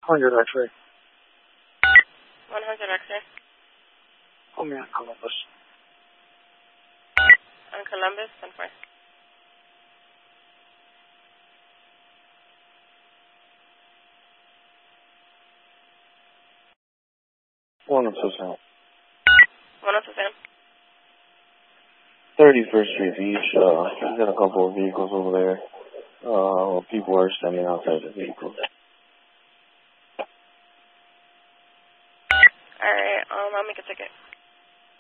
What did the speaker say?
100 X-ray. 100 X-ray. Call me on Columbus. On Columbus, 10-4. One of Sam. 102 Sam. 31st Street Beach. We've got a couple of vehicles over there. People are standing outside the vehicles. Alright, I'll make a ticket.